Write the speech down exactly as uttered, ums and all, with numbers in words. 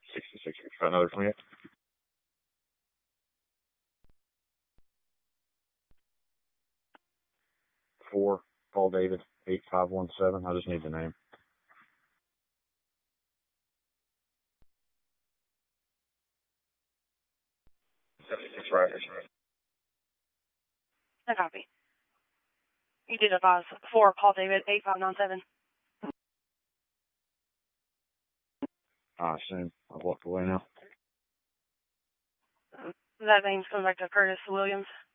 sixty-six. Try another twenty. Four, Paul David, eight five one seven. I just need the name. seventy-six Riders. I copy. You did advise four, Paul David, eight five nine seven. I assume. I've walked away now. That name's coming back to Curtis Williams.